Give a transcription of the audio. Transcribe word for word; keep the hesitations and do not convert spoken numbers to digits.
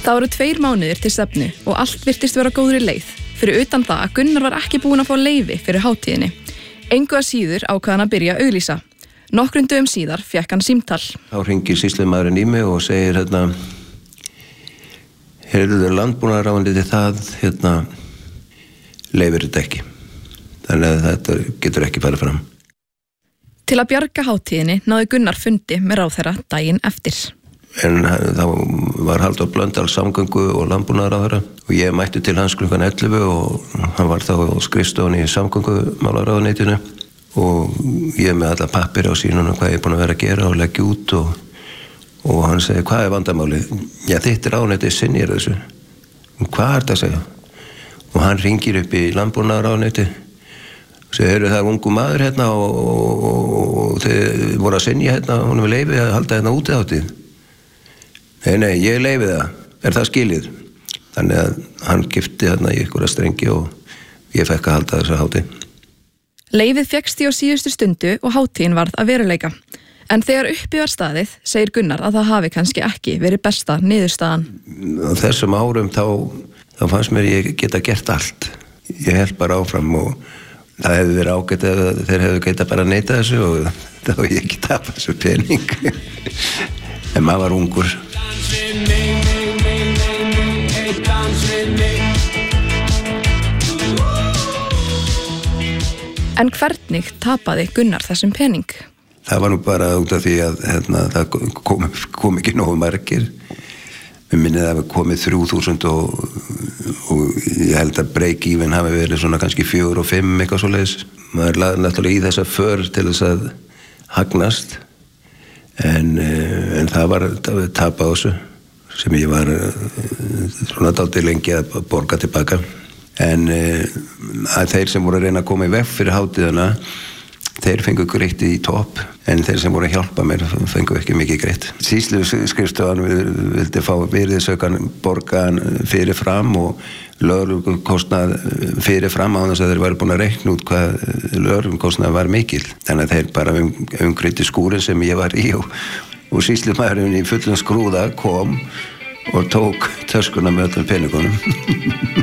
Það voru tveir mánuðir til stefnu og allt virtist vera góðri leið. Fyrir utan það að Gunnar var ekki búinn að fá leyfi fyrir hátíðinni. Engu að síður ákvað hann að byrja að auglýsa. Nokkrum dögum síðar fékk hann símtal. Þá hringir sýslumaðurinn í mig og segir hérna, heyrðu landbúnaðarráðuneytið það, hérna, leyfir þetta ekki. Þannig að þetta getur ekki farið fram. Til að bjarga hátíðinni náði Gunnar fundi með ráðherra daginn eftir. En þá var Halldór Blöndal samgöngu og landbúnaðarráðherra og ég mætti til hans klukkan ellefu og hann var þá á skrifstofunni í samgöngumálaráðuneytinu og ég með alla pappir á sínuna hvað ég er búin að vera að gera og leggja út og, og hann segi, hvað er vandamálið? Já, þitt ráðuneyti sinnir þessu. Hvað er þetta að segja? Og hann ringir upp í landbúnaðarráðuneyti og segir, eru það ungu maður hérna og, og, og, og þeir voru að sinja hérna, hún er leyfi að halda hérna úti áttið. Nei, nei, ég leyfi það. Er það skilið? Þannig að hann gifti hérna í ykkur að strengi og ég fekk að halda þessa hátíð. Leyfið fékkst í á síðustu stundu og hátíðin varð að veruleika. En þegar uppi var staðið, segir Gunnar að það hafi kannski ekki verið besta niðurstaðan. Á þessum árum þá, þá fannst mér ég geta gert allt. Ég held bara áfram og það hefði verið ágætt ef þeir hefðu geta bara neitað þessu og þá hefði ég ekki tapað þessu pening. En maður var ungur. En hvernig tapaði Gunnar þessum pening? Það var nú bara út af því að hérna, það kom, kom ekki nógu margir. Mér minnið að það komið þrjú þúsund og, og ég held að break-even hafi verið svona kannski fjögur og fimm eitthvað svoleiðis. Maður laði náttúrulega í þessa för til þess að hagnast. En, en það var tap á þessu sem ég var svona dálítið lengi að borga tilbaka. En að þeir sem voru að reyna að koma í veg fyrir hátíðina, þeir fengu greitt í topp, en þeir sem voru að hjálpa mér fengu ekki mikið greitt. Sýsluskrifstofan vildi fá virðisaukan borgaðan fyrir fram og lögreglukostnað fyrir fram á þess að þeir væru búin að reikna út hvað lögreglukostnað var mikil. Þannig að þeir bara um, umgreiddi skúrin sem ég var í og, og sýslumaðurinn í fullum skrúða kom og tók töskuna með öllum peningunum.